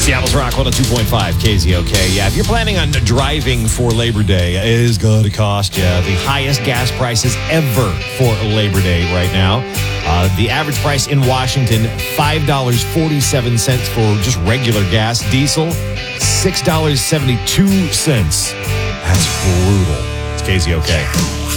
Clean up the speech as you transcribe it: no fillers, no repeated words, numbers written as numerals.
Seattle's Rock 102.5 KZOK. Yeah, if you're planning on driving for Labor Day, it is going to cost you the highest gas prices ever for Labor Day right now. The average price in Washington, $5.47 for just regular gas. Diesel, $6.72. That's brutal. It's KZOK.